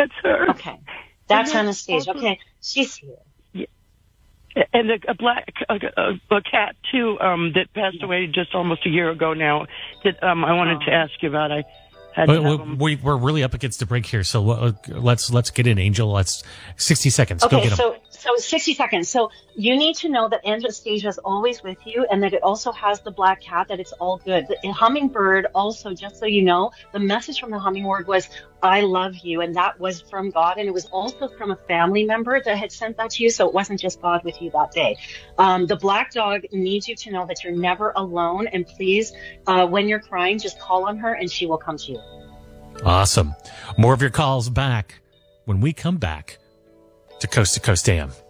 That's her. Okay. That's Anastasia. Okay. She's here. And a cat too, that passed away just almost a year ago now. That I wanted to ask you about. I had to have him. We're really up against the break here, so let's get in, Angel. Let's 60 seconds. Okay, go get him. So 60 seconds. So you need to know that Anastasia is always with you, and that it also has the black cat. That it's all good. The hummingbird also, just so you know, the message from the hummingbird was, "I love you," and that was from God, and it was also from a family member that had sent that to you. So it wasn't just God with you that day. The black dog needs you to know that you're never alone, and please, when you're crying, just call on her, and she will come to you. Awesome. More of your calls back when we come back to Coast AM.